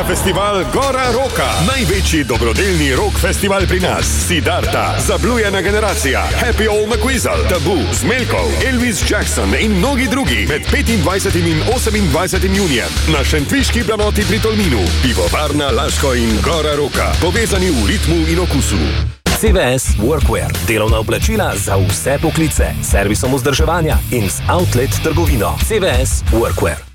festival Gora Roka. Največji dobrodelni rock festival pri nas. Siddharta, Zablujena generacija, Happy Old McWeasel, Tabu, Smelkov, Elvis Jackson in mnogi drugi med 25. in 28. junijem na Šentviški planoti pri Tolminu. Pivovarna Laško in Gora Roka. Povezani v ritmu in okusu. CVS Workwear. Delovna oblačila za vse poklice. Servisom vzdrževanja in z outlet trgovino. CVS Workwear.